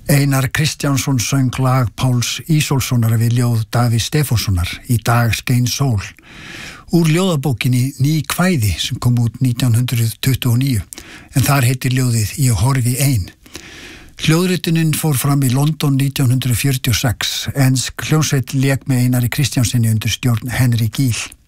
Einar Kristjánsson söng lag Páls Ísólfssonar við ljóð Davíðs Stefánssonar Í dag skein sól úr ljóðabókinni Ný kvæði sem kom út 1929 en þar heitir ljóðið Ég horfi ein. Hljóðritunin fór fram í London 1946 ensk hljómsveit lék með Einari Kristjánsinni undir stjórn Henry Gill.